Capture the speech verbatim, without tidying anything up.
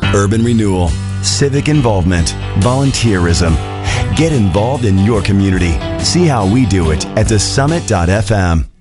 Urban renewal, civic involvement, volunteerism. Get involved in your community. See how we do it at the summit dot f m.